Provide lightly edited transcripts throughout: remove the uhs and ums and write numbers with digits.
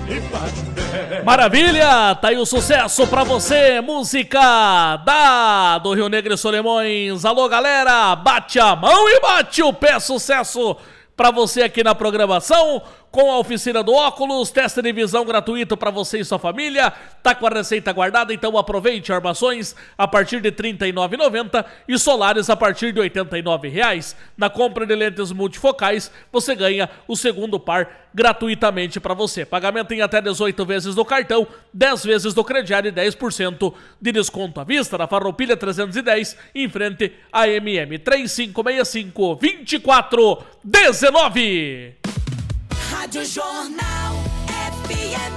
Maravilha, tá aí o sucesso pra você, música do Rio Negro e Solimões. Alô galera, bate a mão e bate o pé, sucesso pra você aqui na programação, com a oficina do óculos, teste de visão gratuito para você e sua família, tá com a receita guardada, então aproveite. Armações a partir de R$ 39,90 e solares a partir de R$ 89,00. Na compra de lentes multifocais, você ganha o segundo par gratuitamente para você. Pagamento em até 18 vezes do cartão, 10 vezes do crediário e 10% de desconto à vista. Na Farroupilha 310, em frente à MM 3565-2419. Rádio Jornal FM.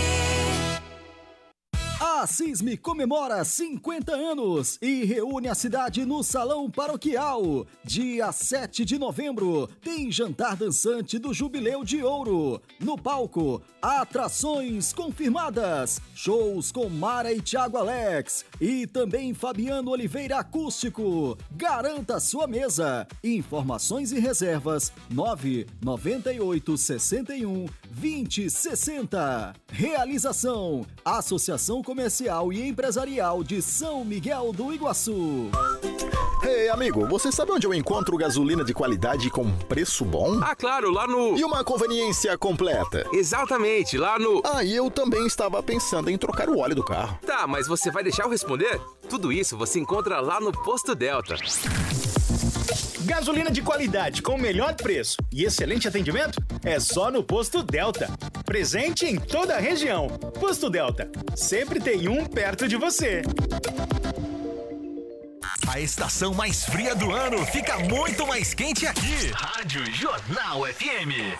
A CISM comemora 50 anos e reúne a cidade no Salão Paroquial. Dia 7 de novembro, tem jantar dançante do Jubileu de Ouro. No palco, atrações confirmadas. Shows com Mara e Thiago Alex. E também Fabiano Oliveira Acústico. Garanta sua mesa. Informações e reservas 998 61 20 60. Realização: Associação Comercial e Empresarial de São Miguel do Iguaçu. Ei, amigo, você sabe onde eu encontro gasolina de qualidade com preço bom? Ah, claro, lá no... E uma conveniência completa. Exatamente, lá no... Ah, e eu também estava pensando em trocar o óleo do carro. Tá, mas você vai deixar eu responder? Tudo isso você encontra lá no Posto Delta. Gasolina de qualidade com o melhor preço e excelente atendimento é só no Posto Delta. Presente em toda a região. Posto Delta, sempre tem um perto de você. A estação mais fria do ano fica muito mais quente aqui. Rádio Jornal FM.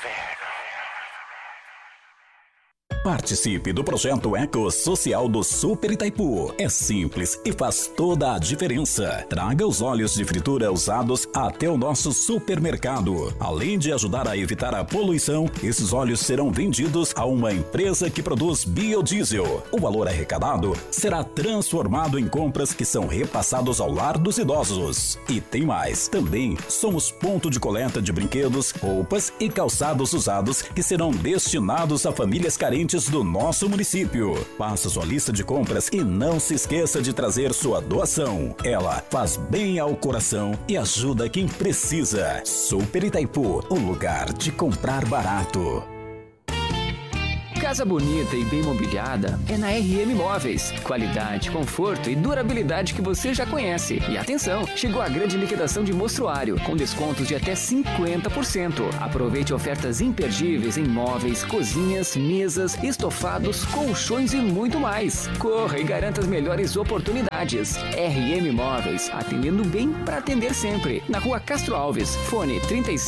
Participe do projeto Eco Social do Super Itaipu. É simples e faz toda a diferença. Traga os óleos de fritura usados até o nosso supermercado. Além de ajudar a evitar a poluição, esses óleos serão vendidos a uma empresa que produz biodiesel. O valor arrecadado será transformado em compras que são repassados ao lar dos idosos. E tem mais. Também somos ponto de coleta de brinquedos, roupas e calçados usados que serão destinados a famílias carentes do nosso município. Faça sua lista de compras e não se esqueça de trazer sua doação. Ela faz bem ao coração e ajuda quem precisa. Super Itaipu, o lugar de comprar barato. Casa bonita e bem mobiliada é na RM Móveis. Qualidade, conforto e durabilidade que você já conhece. E atenção, chegou a grande liquidação de mostruário, com descontos de até 50%. Aproveite ofertas imperdíveis em móveis, cozinhas, mesas, estofados, colchões e muito mais. Corra e garanta as melhores oportunidades. RM Móveis, atendendo bem para atender sempre. Na Rua Castro Alves, fone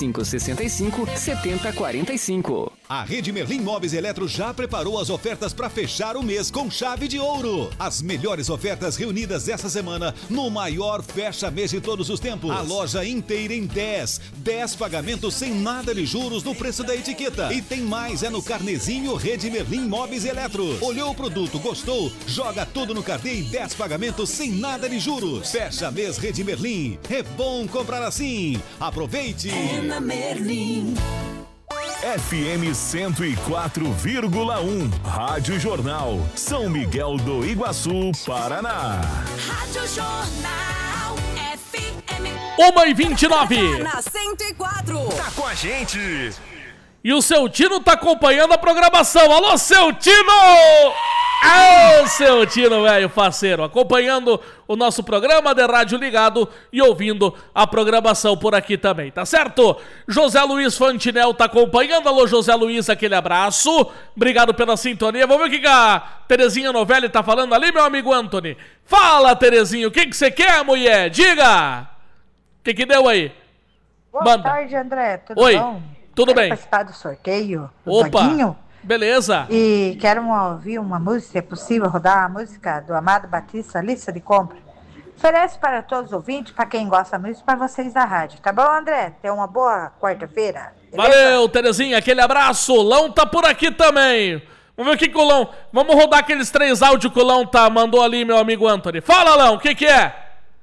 3565-7045. A Rede Merlin Móveis e Eletro já preparou as ofertas para fechar o mês com chave de ouro. As melhores ofertas reunidas essa semana no maior fecha-mês de todos os tempos. A loja inteira em 10 pagamentos sem nada de juros no preço da etiqueta. E tem mais, é no carnezinho Rede Merlin Móveis e Eletro. Olhou o produto, gostou? Joga tudo no carnê em 10 pagamentos sem nada de juros. Fecha mês Rede Merlin. É bom comprar assim. Aproveite! É na Merlin. FM 104,1. Rádio Jornal. São Miguel do Iguaçu, Paraná. Rádio Jornal FM. 1h29. Na 104. Tá com a gente. E o seu Tino tá acompanhando a programação. Alô, seu Tino! Ô, seu Tino, velho, parceiro, acompanhando o nosso programa de rádio ligado e ouvindo a programação por aqui também, tá certo? José Luiz Fantinel tá acompanhando. Alô, José Luiz, aquele abraço. Obrigado pela sintonia. Vamos ver o que a Terezinha Novelli tá falando ali, meu amigo Anthony. Fala, Terezinha, o que você quer, mulher? Diga! O que deu aí? Boa tarde, André. Tudo Oi. bom? Tudo Quero bem. participar do sorteio do Opa, Doguinho. Beleza. E quero ouvir uma música, é possível rodar a música do Amado Batista, Lista de Compra. Oferece para todos os ouvintes, para quem gosta da música, para vocês da rádio. Tá bom, André? Tenha uma boa quarta-feira. Valeu, Terezinha, aquele abraço. O Lão tá por aqui também. Vamos ver o que o Lão... Vamos rodar aqueles 3 áudios que o Lão mandou ali, meu amigo Anthony. Fala, Lão, o que é?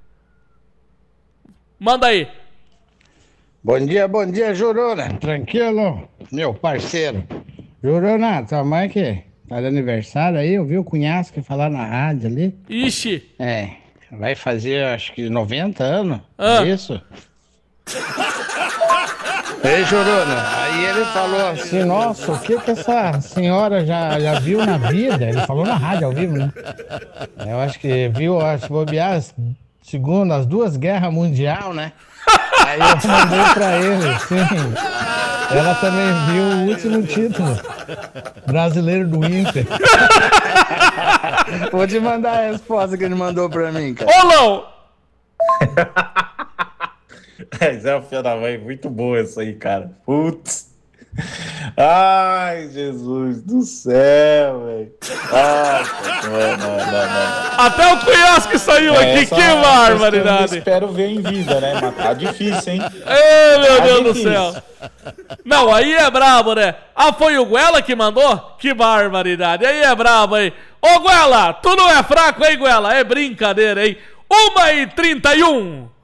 Manda aí. Bom dia, Juruna. Tranquilo, meu parceiro. Jurona, tua mãe que tá de aniversário aí, eu vi o cunhasco falar na rádio ali. Ixi. Vai fazer acho que 90 anos, isso? Ei, Jurona, aí ele falou assim, nossa, o que essa senhora já viu na vida? Ele falou na rádio ao vivo, né? Eu acho que viu, se bobear, segundo as 2 guerras mundiais, né? Aí eu mandei pra ele, sim. Ela também viu o último título brasileiro do Inter. Vou te mandar a resposta que ele mandou pra mim, cara. Ô, não! Zé, o filho da mãe, muito boa isso aí, cara. Putz. Ai, Jesus do céu, velho. Não. Até o cunhasco saiu aqui, que barbaridade. Eu espero ver em vida, né? Mas tá difícil, hein? Ei, meu Deus do céu. Não, aí é brabo, né? Ah, foi o Guela que mandou? Que barbaridade. Aí é brabo, hein? Ô, Guela, tu não é fraco, hein, Guela? É brincadeira, hein? 1h31.